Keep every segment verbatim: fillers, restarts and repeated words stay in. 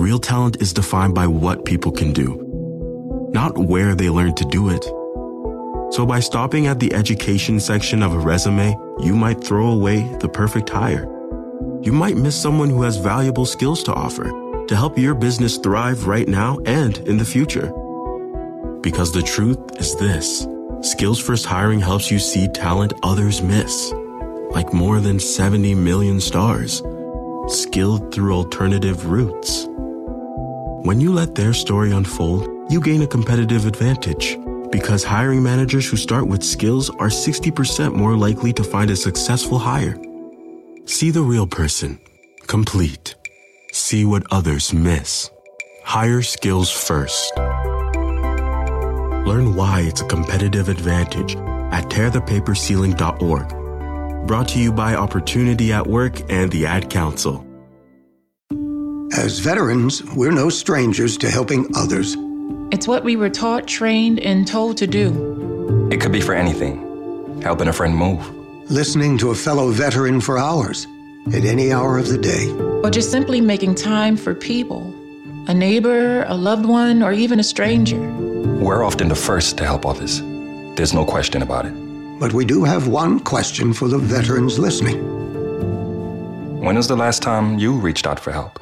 Real talent is defined by what people can do, not where they learn to do it. So by stopping at the education section of a resume, you might throw away the perfect hire. You might miss someone who has valuable skills to offer to help your business thrive right now and in the future. Because the truth is this: Skills First Hiring helps you see talent others miss, like more than seventy million stars, skilled through alternative routes. When you let their story unfold, you gain a competitive advantage, because hiring managers who start with skills are sixty percent more likely to find a successful hire. See the real person, complete. See what others miss. Hire skills first. Learn why it's a competitive advantage at tear the paper ceiling dot org. Brought to you by Opportunity at Work and the Ad Council. As veterans, we're no strangers to helping others. It's what we were taught, trained, and told to do. It could be for anything. Helping a friend move. Listening to a fellow veteran for hours, at any hour of the day. Or just simply making time for people. A neighbor, a loved one, or even a stranger. We're often the first to help others. There's no question about it. But we do have one question for the veterans listening. When was the last time you reached out for help?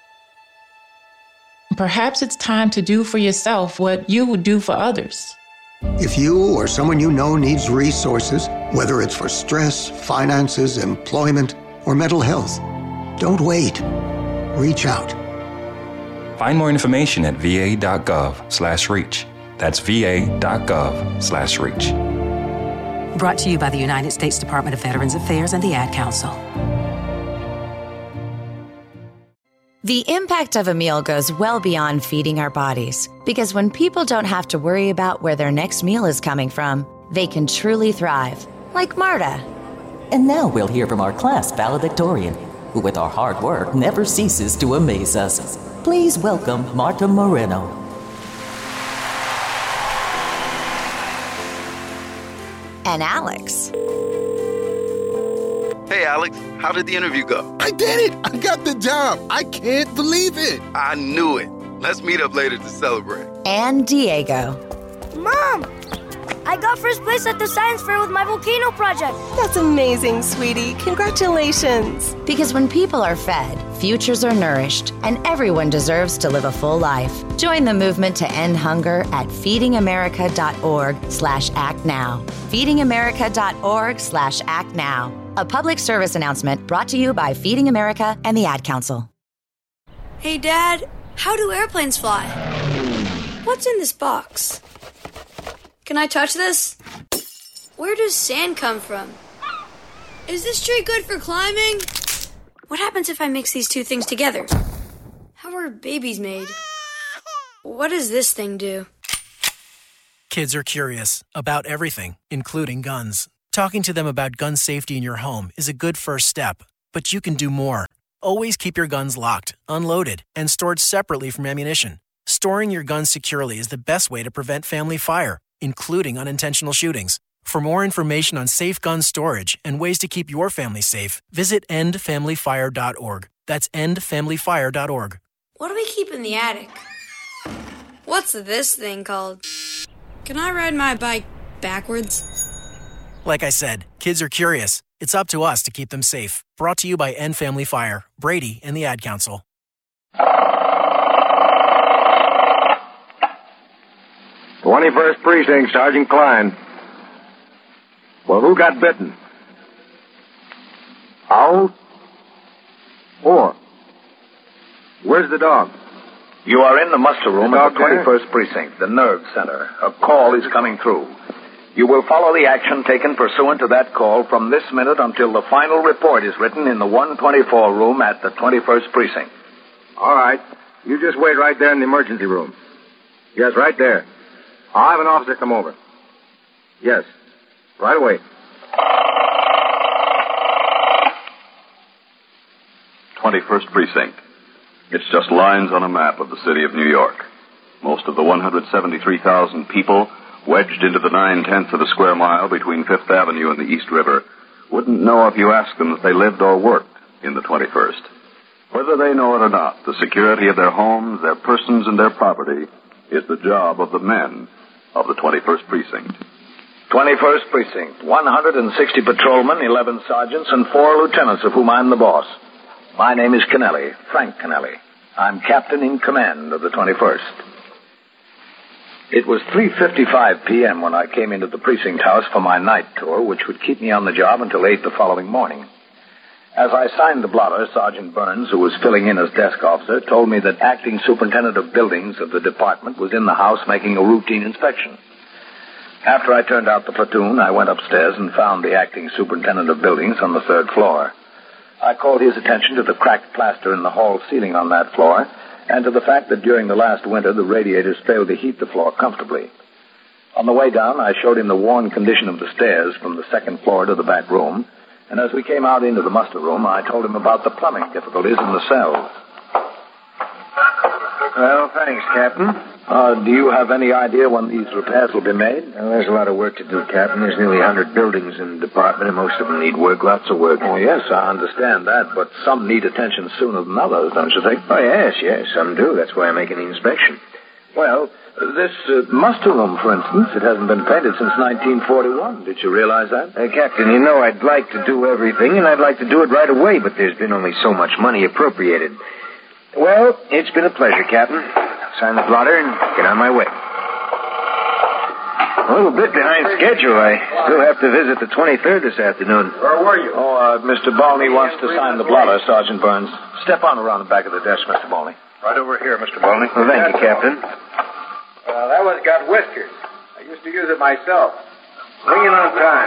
Perhaps it's time to do for yourself what you would do for others. If you or someone you know needs resources, whether it's for stress, finances, employment, or mental health, don't wait. Reach out. Find more information at va.gov slash reach. That's va.gov slash reach. Brought to you by the United States Department of Veterans Affairs and the Ad Council. The impact of a meal goes well beyond feeding our bodies, because when people don't have to worry about where their next meal is coming from, they can truly thrive, like Marta. And now we'll hear from our class valedictorian, who with our hard work never ceases to amaze us. Please welcome Marta Moreno. And Alex. Hey, Alex, how did the interview go? I did it! I got the job! I can't believe it! I knew it. Let's meet up later to celebrate. And Diego. Mom! I got first place at the science fair with my volcano project. That's amazing, sweetie. Congratulations. Because when people are fed, futures are nourished, and everyone deserves to live a full life. Join the movement to end hunger at feedingamerica.org slash act now. feedingamerica.org slash act now. A public service announcement brought to you by Feeding America and the Ad Council. Hey, Dad, how do airplanes fly? What's in this box? Can I touch this? Where does sand come from? Is this tree good for climbing? What happens if I mix these two things together? How are babies made? What does this thing do? Kids are curious about everything, including guns. Talking to them about gun safety in your home is a good first step, but you can do more. Always keep your guns locked, unloaded, and stored separately from ammunition. Storing your guns securely is the best way to prevent family fire, including unintentional shootings. For more information on safe gun storage and ways to keep your family safe, visit end family fire dot org. That's end family fire dot org. What do we keep in the attic? What's this thing called? Can I ride my bike backwards? Like I said, kids are curious. It's up to us to keep them safe. Brought to you by End Family Fire, Brady, and the Ad Council. twenty-first Precinct, Sergeant Klein. Well, who got bitten? Owl? Or? Where's the dog? You are in the muster room at the there? twenty-first Precinct, the nerve center. A call is coming through. You will follow the action taken pursuant to that call from this minute until the final report is written in the one twenty-four room at the twenty-first Precinct. All right. You just wait right there in the emergency room. Yes, right there. I'll have an officer come over. Yes. Right away. twenty-first Precinct. It's just lines on a map of the city of New York. Most of the one hundred seventy-three thousand people wedged into the nine-tenths of a square mile between Fifth Avenue and the East River wouldn't know if you asked them if they lived or worked in the twenty-first. Whether they know it or not, the security of their homes, their persons, and their property is the job of the men of the twenty-first Precinct. twenty-first Precinct, one hundred sixty patrolmen, eleven sergeants, and four lieutenants, of whom I'm the boss. My name is Kennelly, Frank Kennelly. I'm captain in command of the twenty-first. It was three fifty-five p.m. when I came into the precinct house for my night tour, which would keep me on the job until eight the following morning. As I signed the blotter, Sergeant Burns, who was filling in as desk officer, told me that acting superintendent of buildings of the department was in the house making a routine inspection. After I turned out the platoon, I went upstairs and found the acting superintendent of buildings on the third floor. I called his attention to the cracked plaster in the hall ceiling on that floor, and to the fact that during the last winter the radiators failed to heat the floor comfortably. On the way down, I showed him the worn condition of the stairs from the second floor to the back room, and as we came out into the muster room, I told him about the plumbing difficulties in the cells. Well, thanks, Captain. Uh, do you have any idea when these repairs will be made? Well, there's a lot of work to do, Captain. There's nearly one hundred buildings in the department, and most of them need work, lots of work. Oh, yes, I understand that, but some need attention sooner than others, don't you think? Oh, yes, yes, some do. That's why I'm making the inspection. Well, this uh, muster room, for instance, it hasn't been painted since nineteen forty-one. Did you realize that? Uh, Captain, you know I'd like to do everything, and I'd like to do it right away, but there's been only so much money appropriated. Well, it's been a pleasure, Captain. Sign the blotter and get on my way. A little bit behind schedule. I still have to visit the twenty-third this afternoon. Where were you? Oh, uh, Mister Balney wants to sign the blotter, Sergeant Burns. Step on around the back of the desk, Mister Balney. Right over here, Mister Balney. Well, thank you, Captain. Well, that one's got whiskers. I used to use it myself. Bring it on time.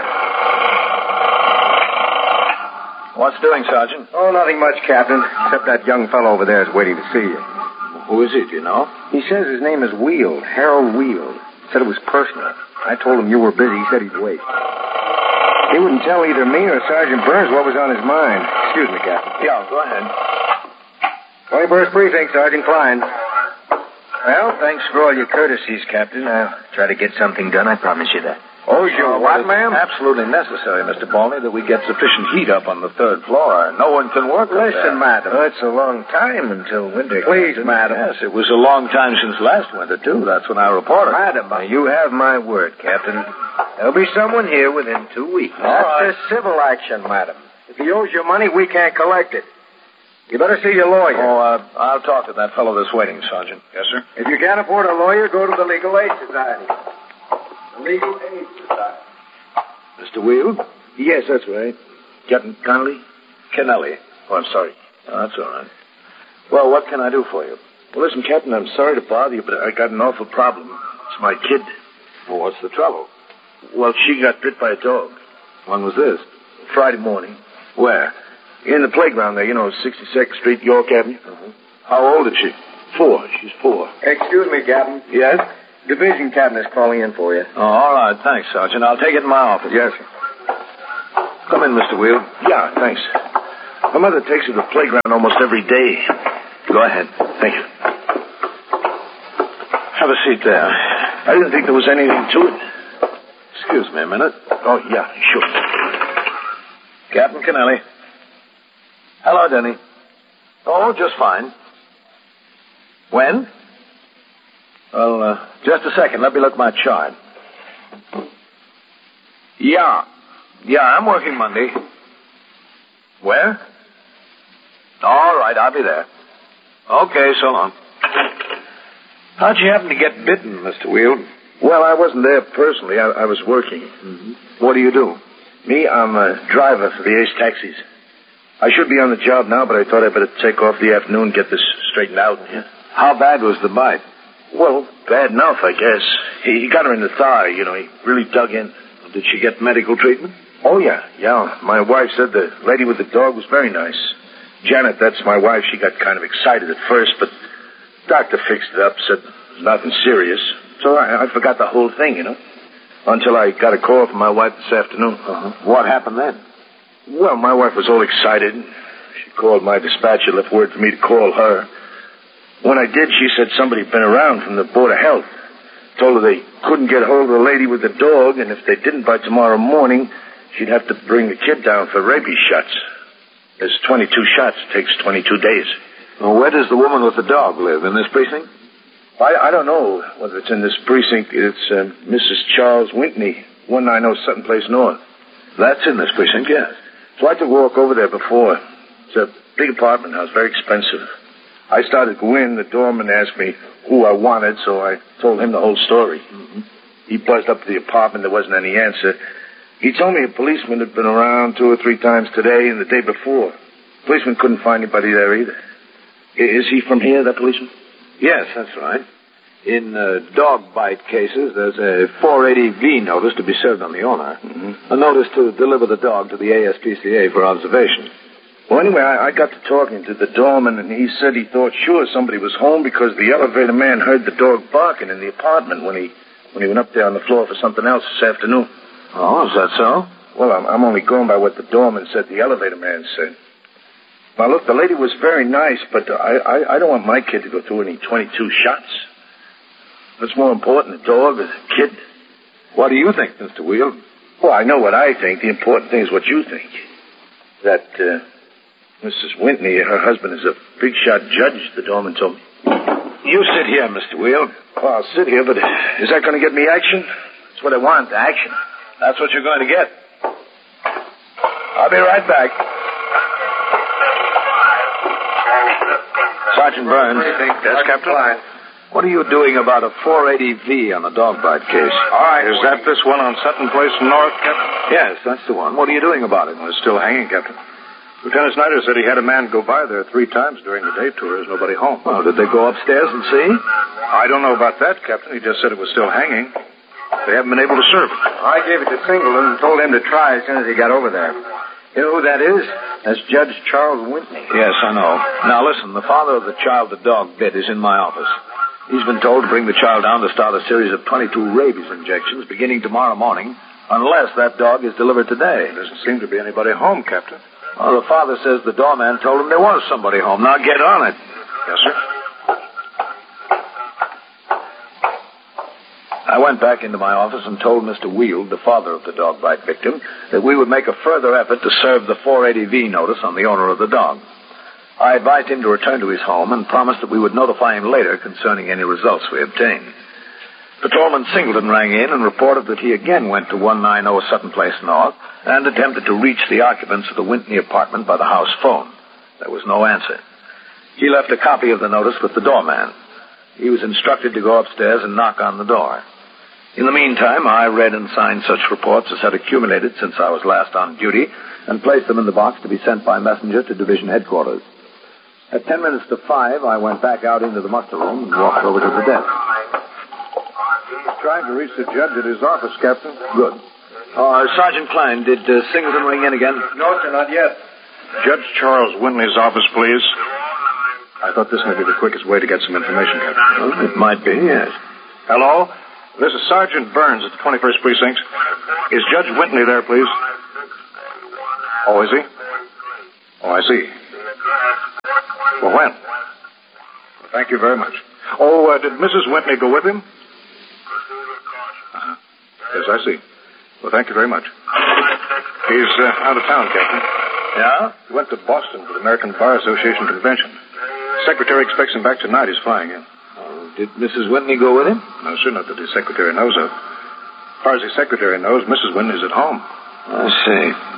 What's doing, Sergeant? Oh, nothing much, Captain, except that young fellow over there is waiting to see you. Who is he, do you know? He says his name is Weald, Harold Weald. Said it was personal. I told him you were busy. He said he'd wait. He wouldn't tell either me or Sergeant Burns what was on his mind. Excuse me, Captain. Yeah, go ahead. twenty-first Precinct, Sergeant Klein. Well, thanks for all your courtesies, Captain. I'll try to get something done, I promise you that. Oh, you uh, what, ma'am? Absolutely necessary, Mister Balney, that we get sufficient heat up on the third floor. No one can work up Listen, there. madam. Well, it's a long time until winter. Please, Captain. madam. Yes, it was a long time since last winter, too. That's when I reported. Madam. Now, you have my word, Captain. There'll be someone here within two weeks. That's right. A civil action, madam. If he owes you money, we can't collect it. You better see your lawyer. Oh, uh, I'll talk to that fellow that's waiting, Sergeant. Yes, sir? If you can't afford a lawyer, go to the Legal Aid Society. The Legal Aid Society. Mister Weald? Yes, that's right. Captain Connolly? Kennelly. Oh, I'm sorry. Oh, that's all right. Well, what can I do for you? Well, listen, Captain, I'm sorry to bother you, but I got an awful problem. It's my kid. Well, what's the trouble? Well, she got bit by a dog. When was this? Friday morning. Where? In the playground there, you know, sixty-second Street, York Avenue. Uh-huh. How old is she? Four. She's four. Excuse me, Captain. Yes? Division Captain is calling in for you. Oh, all right. Thanks, Sergeant. I'll take it in my office. Yes, sir. Come in, Mister Weald. Yeah, thanks. My mother takes her to the playground almost every day. Go ahead. Thank you. Have a seat there. I didn't think there was anything to it. Excuse me a minute. Oh, yeah, sure. Captain Kennelly. Hello, Denny. Oh, just fine. When? Well, uh, just a second. Let me look at my chart. Yeah. Yeah, I'm working Monday. Where? All right, I'll be there. Okay, so long. How'd you happen to get bitten, Mister Weald? Well, I wasn't there personally. I, I was working. Mm-hmm. What do you do? Me, I'm a driver for the Ace Taxis. I should be on the job now, but I thought I'd better take off the afternoon and get this straightened out. Yeah. How bad was the bite? Well, bad enough, I guess. He, he got her in the thigh, you know. He really dug in. Did she get medical treatment? Oh, yeah, yeah. My wife said the lady with the dog was very nice. Janet, that's my wife, she got kind of excited at first, but doctor fixed it up, said nothing serious. So I, I forgot the whole thing, you know, until I got a call from my wife this afternoon. Uh-huh. What happened then? Well, my wife was all excited. She called my dispatcher, left word for me to call her. When I did, she said somebody had been around from the Board of Health. Told her they couldn't get hold of the lady with the dog, and if they didn't by tomorrow morning, she'd have to bring the kid down for rabies shots. There's twenty-two shots. It takes twenty-two days. Well, where does the woman with the dog live? In this precinct? I, I don't know whether it's in this precinct. It's uh, Missus Charles Whitney, one nine oh Sutton Place North. That's in this precinct, yes. So I took a walk over there before. It's a big apartment house, very expensive. I started to go in. The doorman asked me who I wanted, so I told him the whole story. Mm-hmm. He buzzed up to the apartment. There wasn't any answer. He told me a policeman had been around two or three times today and the day before. The policeman couldn't find anybody there either. Is he from here, that policeman? Yes, that's right. In uh, dog bite cases, there's a four eighty V notice to be served on the owner. Mm-hmm. A notice to deliver the dog to the A S P C A for observation. Well, anyway, I, I got to talking to the doorman, and he said he thought sure somebody was home because the elevator man heard the dog barking in the apartment when he when he went up there on the floor for something else this afternoon. Oh, is that so? Well, I'm, I'm only going by what the doorman said the elevator man said. Now, look, the lady was very nice, but I, I, I don't want my kid to go through any twenty-two shots. What's more important, the dog or the kid? What do you think, Mister Wheel? Well, I know what I think. The important thing is what you think. That uh, Missus Whitney, her husband, is a big-shot judge, the doorman told me. You sit here, Mister Wheel. Well, I'll sit here, but is that going to get me action? That's what I want, action. That's what you're going to get. I'll be right back. Sergeant Burns. Yes, Captain? What are you doing about a four eighty V on the dog bite case? All right. Is that this one on Sutton Place North, Captain? Yes, that's the one. What are you doing about it? Well, it's still hanging, Captain. Lieutenant Snyder said he had a man go by there three times during the day tour. There's nobody home. Well, did they go upstairs and see? I don't know about that, Captain. He just said it was still hanging. They haven't been able to serve it. I gave it to Singleton and told him to try as soon as he got over there. You know who that is? That's Judge Charles Whitney. Yes, I know. Now, listen, the father of the child the dog bit is in my office. He's been told to bring the child down to start a series of twenty-two rabies injections beginning tomorrow morning, unless that dog is delivered today. There doesn't seem to be anybody home, Captain. Well, the father says the doorman told him there was somebody home. Now get on it. Yes, sir. I went back into my office and told Mister Wheel, the father of the dog bite victim, that we would make a further effort to serve the four eighty V notice on the owner of the dog. I advised him to return to his home and promised that we would notify him later concerning any results we obtained. Patrolman Singleton rang in and reported that he again went to one ninety Sutton Place North and attempted to reach the occupants of the Whitney apartment by the house phone. There was no answer. He left a copy of the notice with the doorman. He was instructed to go upstairs and knock on the door. In the meantime, I read and signed such reports as had accumulated since I was last on duty and placed them in the box to be sent by messenger to division headquarters. At ten minutes to five, I went back out into the muster room and walked over to the desk. He's trying to reach the judge at his office, Captain. Good. Uh, Sergeant Klein, did uh, Singleton ring in again? No, sir, not yet. Judge Charles Whitney's office, please. I thought this may be the quickest way to get some information, Captain. Well, it might be, yes. Hello? This is Sergeant Burns at the twenty-first Precinct. Is Judge Whitney there, please? Oh, is he? Oh, I see. Well, when? Well, thank you very much. Oh, uh, did Missus Whitney go with him? Uh-huh. Yes, I see. Well, thank you very much. He's uh, out of town, Captain. Yeah? He went to Boston for the American Bar Association convention. Secretary expects him back tonight. He's flying in. Oh, did Missus Whitney go with him? No, sir, not that his secretary knows of. As far as his secretary knows, Missus Whitney's at home. I see.